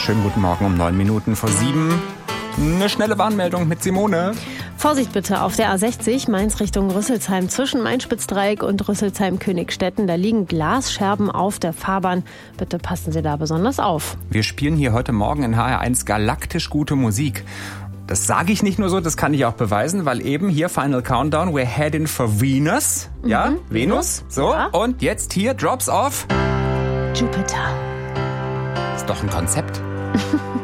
schönen guten Morgen um 9 Minuten vor 7. Eine schnelle Warnmeldung mit Simone. Vorsicht bitte auf der A60 Mainz Richtung Rüsselsheim zwischen Main-Spitz-Dreieck und Rüsselsheim-Königstetten. Da liegen Glasscherben auf der Fahrbahn. Bitte passen Sie da besonders auf. Wir spielen hier heute Morgen in HR1 galaktisch gute Musik. Das sage ich nicht nur so, das kann ich auch beweisen, weil eben hier Final Countdown, we're heading for Venus. Ja, Venus. So, ja. Und jetzt hier Drops of Jupiter. Ist doch ein Konzept.